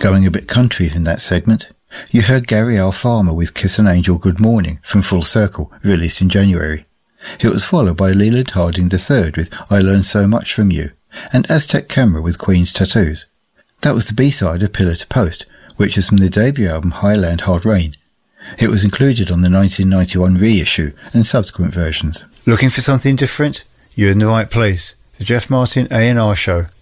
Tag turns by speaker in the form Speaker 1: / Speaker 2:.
Speaker 1: Going a bit country in that segment, you heard Gary L. Farmer with Kiss an Angel Good Morning from Full Circle, released in January. It was followed by Leland Harding III with I Learned So Much From You, and Aztec Camera with Queen's Tattoos. That was the B-side of Pillar to Post, which is from the debut album Highland Hard Rain. It was included on the 1991 reissue and subsequent versions. Looking for something different? You're in the right place. The Jeff Martin A&R Show